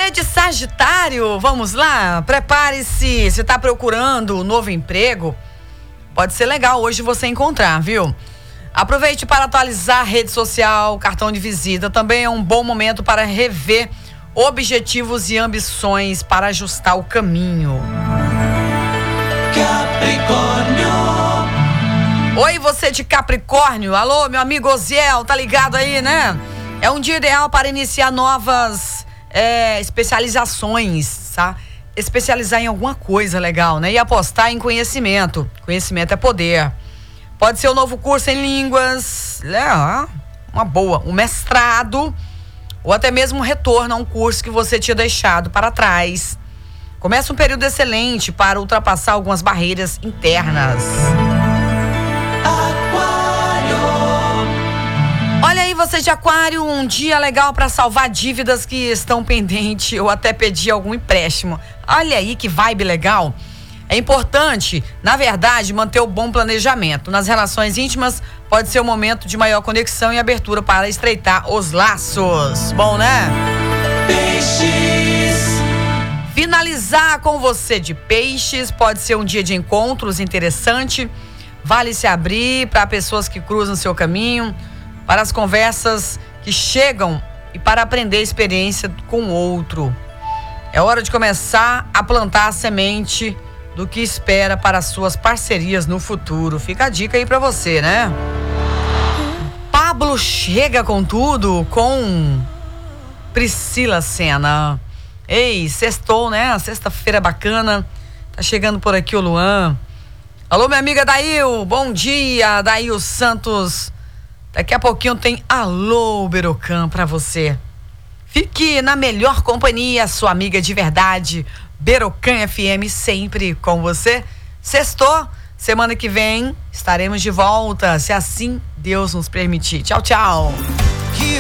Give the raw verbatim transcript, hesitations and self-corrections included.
Você de Sagitário, vamos lá, prepare-se, se está procurando um novo emprego, pode ser legal hoje você encontrar, viu? Aproveite para atualizar a rede social, cartão de visita, também é um bom momento para rever objetivos e ambições para ajustar o caminho. Capricórnio. Oi, você de Capricórnio, alô, meu amigo Oziel, tá ligado aí, né? É um dia ideal para iniciar novas é, especializações, tá? Especializar em alguma coisa legal, né? E apostar em conhecimento. Conhecimento é poder. Pode ser um novo curso em línguas, é, uma boa, um mestrado, ou até mesmo um retorno a um curso que você tinha deixado para trás. Começa um período excelente para ultrapassar algumas barreiras internas. Olha aí, você de Aquário, um dia legal para salvar dívidas que estão pendentes ou até pedir algum empréstimo. Olha aí que vibe legal. É importante, na verdade, manter o bom planejamento. Nas relações íntimas, pode ser um momento de maior conexão e abertura para estreitar os laços. Bom, né? Peixes. Finalizar com você de Peixes, pode ser um dia de encontros interessante. Vale se abrir para pessoas que cruzam seu caminho, para as conversas que chegam e para aprender a experiência com o outro. É hora de começar a plantar a semente do que espera para as suas parcerias no futuro. Fica a dica aí para você, né? Pablo chega com tudo com Priscila Senna. Ei, sextou, né? Sexta-feira bacana. Tá chegando por aqui o Luan. Alô, minha amiga Dail. Bom dia, Dail Santos. Daqui a pouquinho tem Alô Berocan pra você. Fique na melhor companhia, sua amiga de verdade. Berocan F M sempre com você. Sextou, semana que vem estaremos de volta, se assim Deus nos permitir. Tchau, tchau.